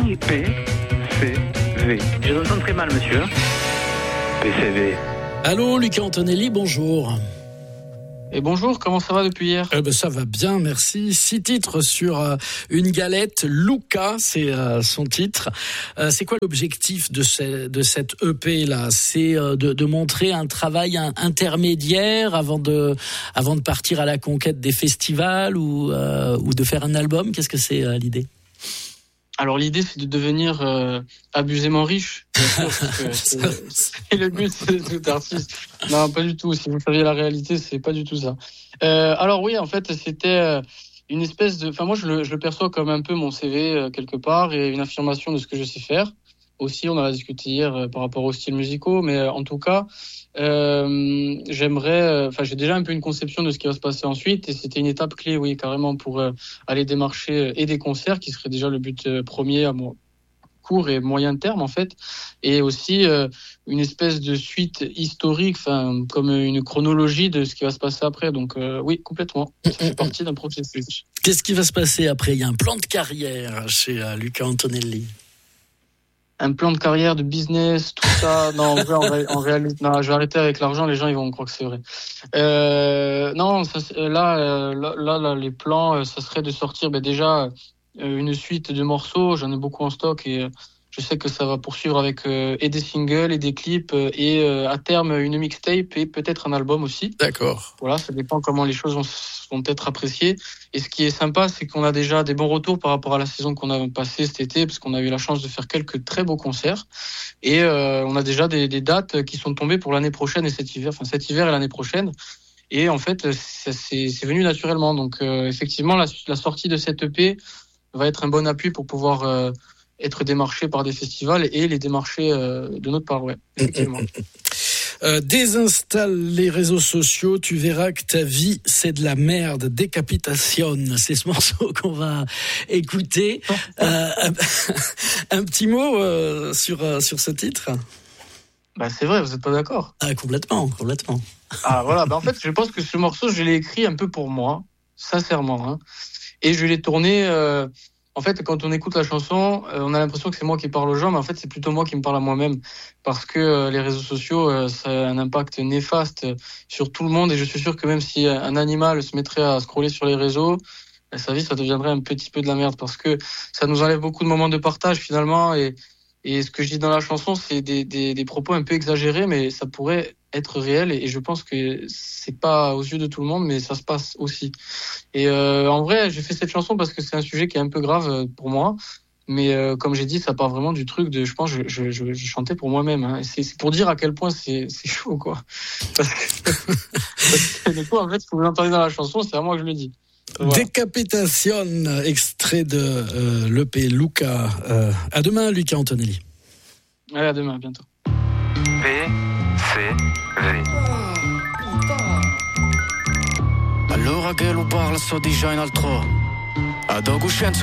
PCV. Je vous entends très mal, monsieur. PCV. Allô, Luca Antonelli, bonjour. Et bonjour, comment ça va depuis hier ? Ça va bien, merci. 6 titres sur une galette. Luca, c'est son titre. C'est quoi l'objectif de cette EP là ? C'est de montrer un travail intermédiaire avant de partir à la conquête des festivals ou de faire un album ? Qu'est-ce que c'est l'idée ? Alors l'idée c'est de devenir abusément riche. C'est le but de tout artiste. Non, pas du tout. Si vous saviez la réalité, c'est pas du tout ça. Alors oui, en fait, c'était une espèce de. Enfin, moi, je le perçois comme un peu mon CV quelque part et une affirmation de ce que je sais faire. Aussi, on en a discuté hier par rapport aux styles musicaux, mais en tout cas, j'aimerais. Enfin, j'ai déjà un peu une conception de ce qui va se passer ensuite, et c'était une étape clé, oui, carrément, pour aller démarcher et des concerts, qui serait déjà le but premier à mon court et moyen terme, en fait, et aussi une espèce de suite historique, enfin, comme une chronologie de ce qui va se passer après. Donc, oui, complètement. Ça fait partie d'un processus. Qu'est-ce qui va se passer après ? Il y a un plan de carrière chez Luca Antonelli. Un plan de carrière, de business, tout ça. Non, en réalité, non, je vais arrêter avec l'argent. Les gens, ils vont croire que c'est vrai. Non, ça, là, les plans, ça serait de sortir, déjà une suite de morceaux. J'en ai beaucoup en stock et je sais que ça va poursuivre avec et des singles et des clips et à terme une mixtape et peut-être un album aussi. D'accord. Voilà, ça dépend comment les choses vont être appréciées. Et ce qui est sympa, c'est qu'on a déjà des bons retours par rapport à la saison qu'on a passée cet été, parce qu'on a eu la chance de faire quelques très beaux concerts. Et on a déjà des dates qui sont tombées pour l'année prochaine et cet hiver et l'année prochaine. Et en fait, c'est venu naturellement. Donc effectivement, la sortie de cette EP va être un bon appui pour pouvoir être démarché par des festivals et les démarcher de notre part, ouais, effectivement. Désinstalle les réseaux sociaux, tu verras que ta vie c'est de la merde. Décapitation, c'est ce morceau qu'on va écouter. Un petit mot sur ce titre. C'est vrai, vous n'êtes pas d'accord ? Complètement. Ah voilà, en fait, je pense que ce morceau, je l'ai écrit un peu pour moi, sincèrement, hein. Et je l'ai tourné. En fait, quand on écoute la chanson, on a l'impression que c'est moi qui parle aux gens, mais en fait, c'est plutôt moi qui me parle à moi-même, parce que les réseaux sociaux, ça a un impact néfaste sur tout le monde, et je suis sûr que même si un animal se mettrait à scroller sur les réseaux, sa vie, ça deviendrait un petit peu de la merde, parce que ça nous enlève beaucoup de moments de partage finalement, et ce que je dis dans la chanson, c'est des propos un peu exagérés, mais ça pourrait être réel, et je pense que c'est pas aux yeux de tout le monde, mais ça se passe aussi. Et en vrai, j'ai fait cette chanson parce que c'est un sujet qui est un peu grave pour moi, mais comme j'ai dit, ça part vraiment du truc de, je pense, je chantais pour moi-même, hein. C'est pour dire à quel point c'est chaud, quoi. Parce que du coup, en fait, ce que vous entendez dans la chanson, c'est à moi que je le dis. Voilà. Décapitation, extrait de l'EP Luca. À demain, Luca Antonelli. Allez, à demain, à bientôt. PCV. Allora che lo parla sto dicendo altro. Ad